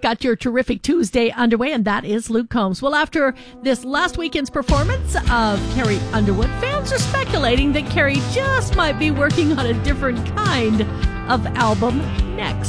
got your terrific Tuesday underway, and that is Luke Combs. Well, after this last weekend's performance of Carrie Underwood, fans are speculating that Carrie just might be working on a different kind of album next.